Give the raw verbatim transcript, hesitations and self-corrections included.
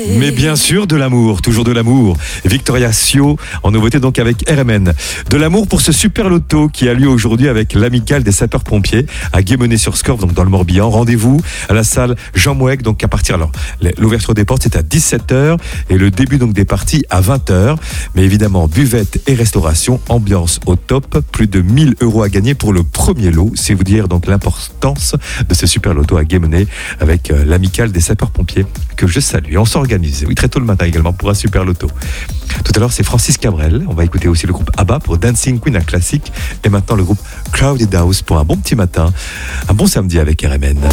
Mais bien sûr, de l'amour, toujours de l'amour. Victoria Sio, en nouveauté donc avec R M N. De l'amour pour ce super loto qui a lieu aujourd'hui avec l'amicale des sapeurs-pompiers à Guémené-sur-Scorff, donc dans le Morbihan. Rendez-vous à la salle Jean Mouek, donc à partir, alors, l'ouverture des portes c'est à dix-sept heures et le début donc des parties à vingt heures. Mais évidemment, buvette et restauration, ambiance au top. Plus de mille euros à gagner pour le premier lot. C'est vous dire donc l'importance de ce super loto à Guémené avec euh, l'amicale des sapeurs-pompiers que je salue. On s'organise, oui, très tôt le matin également pour un super loto. Tout à l'heure, c'est Francis Cabrel. On va écouter aussi le groupe ABBA pour Dancing Queen, un classique. Et maintenant, le groupe Crowded House pour un bon petit matin, un bon samedi avec R M N.